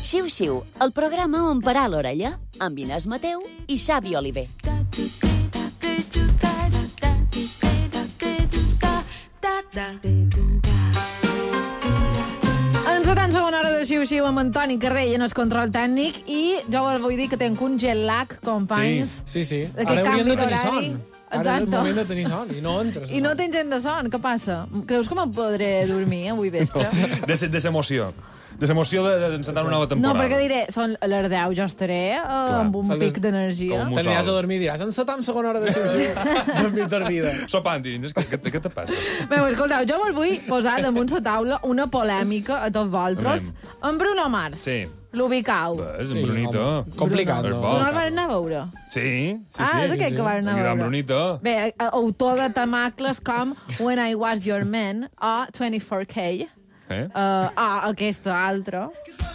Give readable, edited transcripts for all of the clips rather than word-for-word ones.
Xiu-Xiu, el programa on parar l'orella, amb Inés Mateu i Xavi Oliver. En 70 segona hora de Xiu-Xiu amb Antoni Carrell en el control tècnic i jo us vull dir que tenc un jet lag, companys. Sí. Aquest Ara hauríem de tenir canvi son. d'horari. Ara és el Exacte. moment de tenir son i no entres. I no tinc gent de son, què passa? Creus que me'n podré dormir avui vespre? De l'emoció. De l'emoció d'encetar una nova No, temporada. perquè diré, són a les 10 jo estaré amb un A les- pic d'energia. Com un- T'aniràs a dormir i diràs, en 70 segona hora de Xiu-Xiu. Dormir per vida. Sopant, i dius, què te passa? Bé, escolteu, jo vos vull posar damunt la taula una polèmica a tots vosaltres amb Bruno Mars. Sí. L'ubicau. És Sí, un Brunito. home, complicat, És no? bo. Tu no el vas anar a veure? Sí. És aquell que vas anar a Aquí veure. Brunito. Bé, autor de temacles com When I Was Your Man o 24K. Aquesta altra.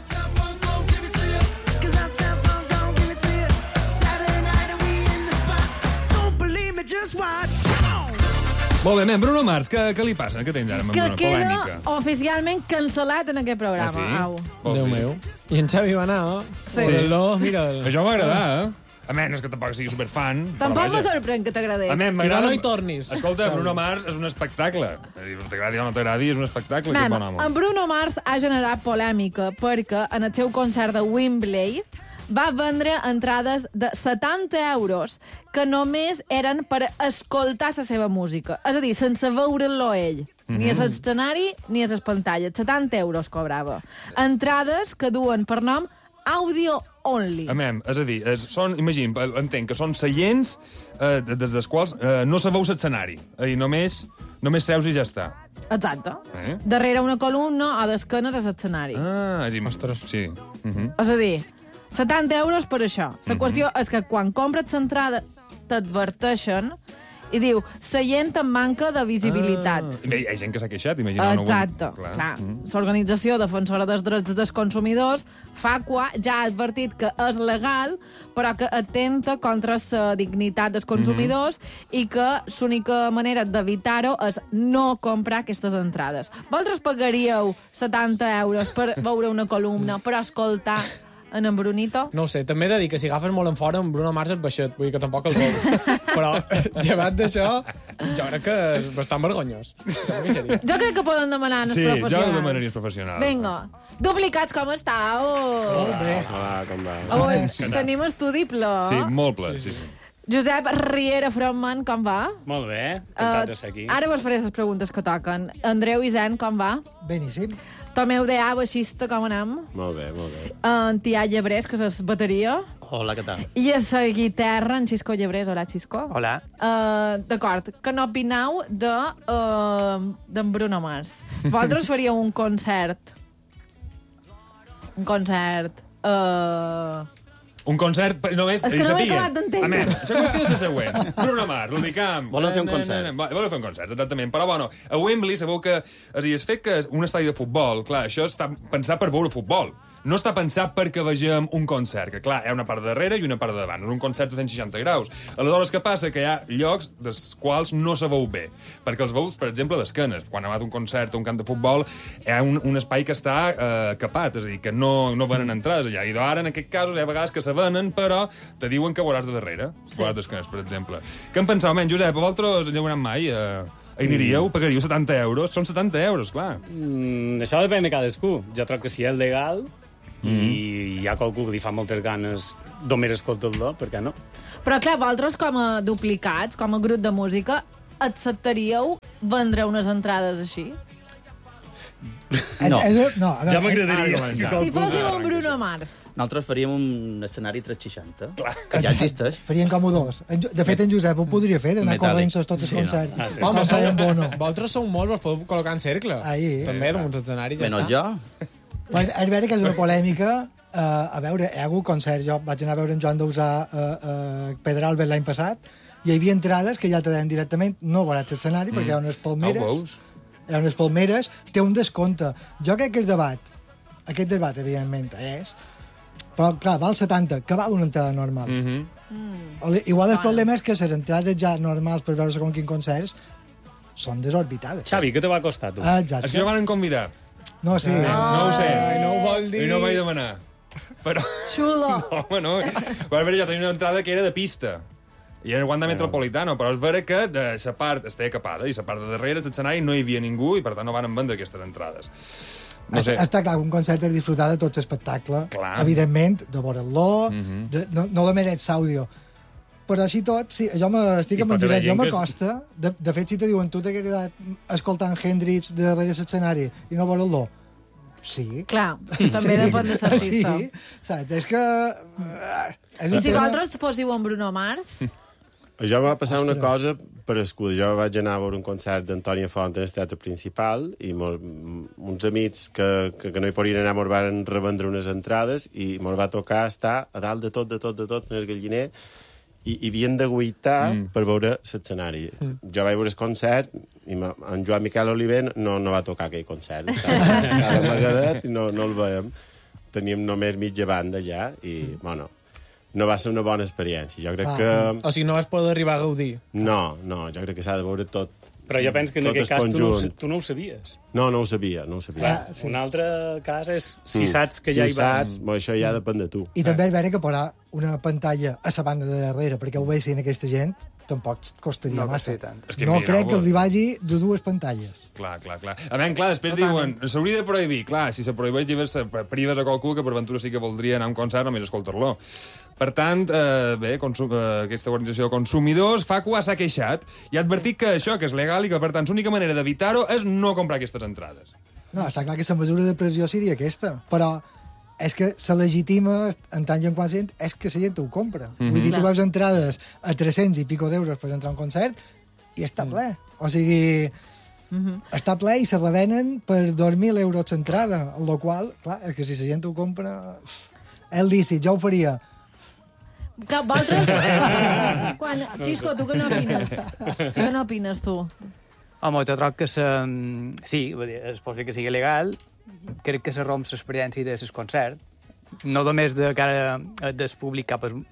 Molt bé, nen, Bruno Mars, què li passa? Què tens ara amb Que Bruno? queda Polèmica. oficialment cancel·lat en aquest programa. Ah, sí? Au. Vols Déu dir? meu. I en Xavi va anar, oh? Sí. Mira. Això m'ha agradat, A menys que tampoc sigui superfan. Tampoc però me vaja. sorprèn que t'agradés. A mi I m'agrada... no hi tornis. Escolta, Xavi. Bruno Mars és un espectacle. T'agradi o no t'agradi, és un espectacle. Que Anem, bon home. en Bruno Mars ha generat polèmica perquè en el seu concert de Wembley va vendre entrades de 70 euros que només eren per escoltar la seva música. És a dir, sense veure'l ell. Ni a l'escenari ni a les pantalles. 70 euros cobrava. Entrades que duen per nom Audio Only. És a dir, entenc que són seients des dels quals no se veu l'escenari. Només seus i ja està. Exacte. Darrere una columna o d'esquenes a l'escenari. Ostres. Sí. És a dir, 70 euros per això. La qüestió és que quan compres l'entrada t'adverteixen i diu, seient en manca de visibilitat. Bé, hi ha gent que s'ha queixat, imagina. Exacte. Clar. L'organització defensora dels drets dels consumidors, FACUA, ja ha advertit que és legal, però que atenta contra la dignitat dels consumidors i que l'única manera d'evitar-ho és no comprar aquestes entrades. Vosaltres pagaríeu 70 euros per veure una columna, per escoltar en Brunito? No ho sé, també he de dir que si agafes molt en fora, en Bruno Mars és baixet, vull dir que tampoc el veus. Però, llevat d'això, jo crec que és bastant vergonyós. Jo crec que poden demanar als Sí, professionals. jo demanaria als professionals. Vinga. Duplicats, com estàu? Molt bé. Hola, com va? Avui tenim estudi ple. Sí, molt ple, sí. Josep Riera Frontman, com va? Molt bé, encantat de ser aquí. Ara vos faré les preguntes que toquen. Andreu Isern, com va? Beníssim. Tomeu D.A., baixista, com anem? Molt bé, molt bé. En Tià Llebrés, que és la bateria. Hola, què tal? I a la guitarra, en Xisco Llebrés. Hola, Xisco. Hola. D'acord, què n'opinau d'en Bruno Mars? Vosaltres faríeu un concert... Un concert... Un concert només... És que no m'he acabat d'entendre. La qüestió és la següent. Bruno Mars, l'Unicamp... Volen fer un concert. Volen fer un concert, exactament. Però, bueno, a Wembley sabeu que... És a dir, el fet que és un estadi de futbol, clar, això està pensat per veure futbol. No està pensat perquè vegem un concert, que clar, hi ha una part darrere i una part de davant. És un concert de 160 graus. Aleshores, què passa? Que hi ha llocs dels quals no se veu bé. Perquè els veus, per exemple, d'esquenes. Quan ha un concert o un camp de futbol, hi ha un espai que està capat, és a dir, que no venen entrades allà. I ara, en aquest cas, hi ha vegades que se venen, però te diuen que veuràs de darrere. Sí. Veuràs d'esquenes, per exemple. Què en penseu, Josep? A vosaltres hi heu anat mai? Hi aniríeu? Pagaríeu 70 euros? Són 70 euros, clar. Això depèn de cadascú. Jo trobo que si és legal i hi ha qualcú que li fa moltes ganes només escoltar-lo, per què no? Però, clar, vosaltres, com a duplicats, com a grup de música, acceptaríeu vendre unes entrades així? No. No, a Ja veure, m'agradaria. Si fóssiu un Bruno Mars. Nosaltres faríem un escenari 360, que ja existeix. farien com dos. De fet, en Josep ho podria fer, d'anar Metàl·lic. corrent tots els Sí, no. concerts. Ah, sí. Com feien Bono. Vosaltres sou molts, vos podeu col·locar en cercle. Ahí. També, damunt els escenaris, ja Menys està. jo. Pues, és vera que és una polèmica. A veure, hi ha hagut concerts. Jo vaig anar a veure en Joan Dausà a Pedralbes l'any passat i hi havia entrades que ja te deien directament no veuràs l'escenari perquè hi ha unes palmeres. Hi ha unes palmeres, té un descompte. Jo crec que aquest debat, evidentment, és... Però, clar, val 70, que val una entrada normal. Igual el problema és que les entrades ja normals per veure segons quins concerts són desorbitades. Xavi, què te va costar, tu? Exacte. És que jo van convidar. No, sí. No ho sé. No ho vol dir. I no vaig demanar. Però... Xulo. No, home, no. Però, a veure, jo tenia una entrada que era de pista. I era el Wanda Metropolitano, però és vera que de la part estava capada i la part de darrere l'escenari no hi havia ningú i per tant no van vendre aquestes entrades. No sé. Està clar, un concert és disfrutar de tot l'espectacle, evidentment, de veure-lo, no de merets àudio. Però així tot, sí, jo estic amb en Juret, jo m'acosta, de fet, si te diuen tu t'he quedat escoltant Hendrix de darrere l'escenari i no veure-lo, sí. Clar, també depèn de l'artista. Sí, saps? És que... I si vosaltres fóssiu en Bruno Mars? Jo em va passar una cosa per escuda. Jo vaig anar a veure un concert d'Antònia Font en el teatre principal i uns amics que no hi podien anar me'ls van revendre unes entrades i me'ls va tocar estar a dalt de tot en el galliner i havien d'agüitar per veure l'escenari. Jo vaig veure el concert i en Joan Miquel Oliver no va tocar aquell concert. Estava amagadet i no el veiem. Teníem només mitja banda ja i, bueno, no va ser una bona experiència. Jo crec que... O sigui, no vas poder arribar a gaudir. No, jo crec que s'ha de veure tot. Però jo penso que en aquest cas tu no ho sabies. No ho sabia. Sí. Un altre cas és si saps que ja hi vas. Això ja depèn de tu. I també és vera que posar una pantalla a la banda de darrere perquè ho vegin aquesta gent tampoc costaria massa. No crec que els hi vagi de dues pantalles. Clar. A veure, clar, després diuen, s'hauria de prohibir. Clar, si se prohibeix, prives a qualcú que per ventura sí que voldria anar a un concert només escoltar-lo. Per tant, bé, aquesta organització de consumidors, FACUA s'ha queixat i ha advertit que això, que és legal i que, per tant, l'única manera d'evitar-ho és no comprar aquestes entrades. No, està clar que la mesura de pressió seria aquesta, però és que se legitima en tant en quant gent, és que la gent ho compra. Vull dir, tu veus entrades a 300 i pico d'euros per entrar a un concert i està ple. O sigui, està ple i se revenen per 2.000 euros d'entrada, el qual, clar, és que si la gent ho compra... És lícit, jo ho faria. Clar, vosaltres... Xisco, tu què n'opines? Què n'opines, tu? Home, jo troc que sí, es pot dir que sigui legal, crec que se romp l'experiència del concert, no només de cara del públic cap al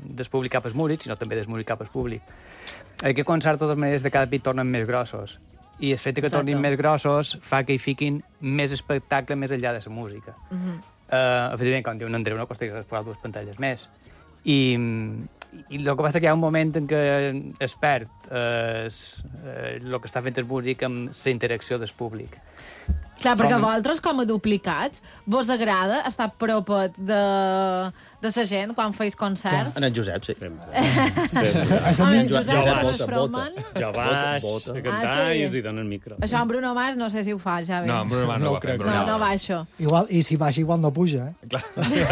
músic, sinó també del músic cap al públic. Aquest concert, de totes maneres, de cada pit tornen més grossos. I el fet que tornin més grossos fa que hi fiquin més espectacle més enllà de la música. Efectivament, com diu en Andreu, no costaria posar dues pantalles més. I el que passa que hi ha un moment en què es perd el que està fent el músic amb la interacció del públic. Clar, perquè a vosaltres, com a duplicats, vos agrada estar propet de la gent quan feis concerts? En el Josep, sí. En Josep Frontman? Jo baix a cantar i els hi donen el micro. Això en Bruno Mars no sé si ho fa, ja bé. No, en Bruno Mars no ho fa. No va això. Igual, i si baixa igual no puja, Clar.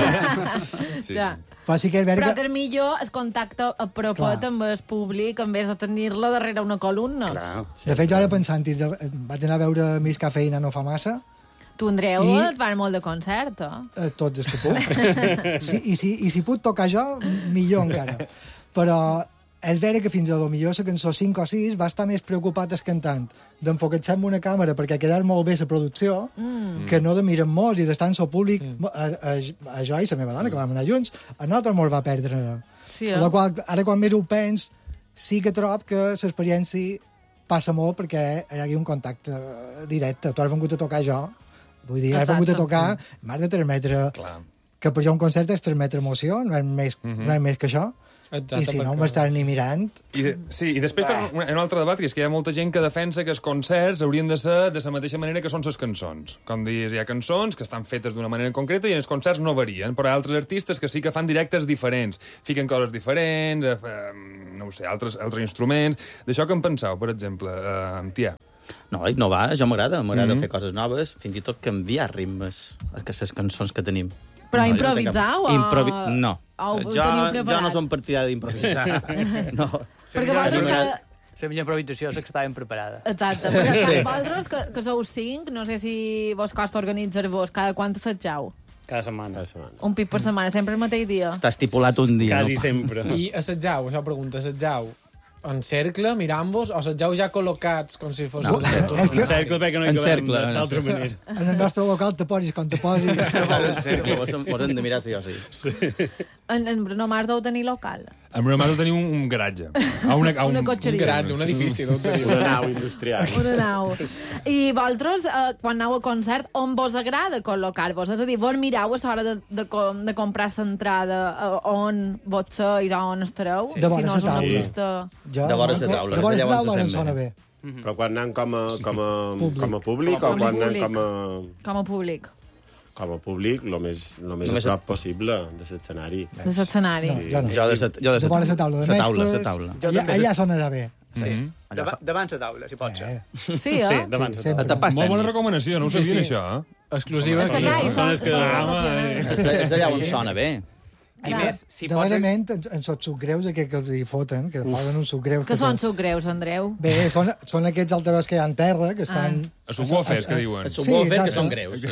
Sí. Però sí que és vera Però que millor es contacta a propet amb el públic en vez de tenir-la darrere una columna. De fet, jo ara pensant, vaig anar a veure Miss Cafeïna no fa massa. Tu, Andreu, et van molt de concert, tots els que puc. I si puc tocar jo, millor encara. Però és vera que fins a lo millor la cançó 5 o 6 va estar més preocupat el cantant d'enfocar-se amb una càmera perquè quedar molt bé la producció que no de mirar molts i d'estar en el públic a jo i la meva dona, que vam anar junts, a nosaltres molt va perdre. Sí, la qual, ara quan més ho pens, sí que trob que l'experiència passa molt perquè hi hagi un contacte directe. Tu has vengut a tocar jo, vull dir, has vengut a tocar més de 3 metres, que per jo un concert és transmetre emoció, no és més que això. Exacte, i si no m'estàs ni mirant... I després un altre debat, que és que hi ha molta gent que defensa que els concerts haurien de ser de la mateixa manera que són les cançons. Com dius, hi ha cançons que estan fetes d'una manera concreta i en els concerts no varien, però hi ha altres artistes que sí que fan directes diferents, fiquen coses diferents, no ho sé, altres instruments... D'això que en penseu, per exemple, Tia? No va, jo m'agrada fer coses noves, fins i tot canviar ritmes a les cançons que tenim. Però improvisar o... No. Jo no som partidari d'improvisar. No. Perquè vosaltres que... La millor improvisació és que estàvem preparada. Exacte. Perquè vosaltres que sou 5, no sé si vos costa organitzar-vos, cada quant assajau? Cada setmana. Un pit per setmana, sempre el mateix dia? Està estipulat un dia. Quasi sempre. I assajau, això pregunta, assajau en cercle, mirant-vos, o assajau ja col·locats com si fos... En cercle, perquè no hi cabem d'altra manera. En el nostre local te posis com te posis. En cercle, vos hem de mirar sí o sí. En Bruno Mars deu tenir local. En Bruno Mars tenia un garatge. Una cotxeria. Un garatge, un edifici. Una nau industrial. Una nau. I vosaltres, quan aneu a concert, on vos agrada col·locar-vos? És a dir, vos mireu a l'hora de comprar l'entrada on vos seis, on estareu? De vora si no és la una taula. pista... De vora la taula. De vora la Llavors taula se em sent sona bé. bé. Però quan anem com a públic o Com a quan anem públic. com Com a públic. a públic, el més a prop possible de l'escenari. De l'escenari. Jo no. Jo De vora la taula de la mescles. taula. Allà sonarà bé. Sí. Davant la taula, si pot ser. Sí, Sí, davant la Sempre. taula. Molt bona recomanació, no ho Sí, sabien, sí. això, Exclusiva. És que clar, hi són... És que- És d'allà on sona bé. I més, si De pots... verament, en sots sucgreus, que els hi foten, que posen uns sucgreus... Que són sucreus, Andreu? Bé, són aquests altaveus que hi ha en terra, que estan... A subwoofers, que diuen. Els subwoofers, que exacte. són greus.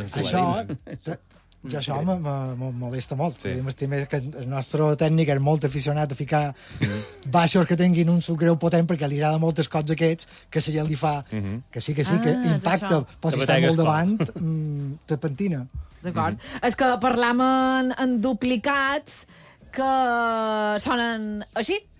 Això me molesta molt. Sí. M'estima que el nostre tècnic és molt aficionat a ficar baixos que tinguin un sucreu potent perquè li agrada moltes coses aquests que si ja li fa que sí, que és impacta, això. però si Te està bategues molt davant te pentina. D'acord. És que parlam en duplicats que sonen així.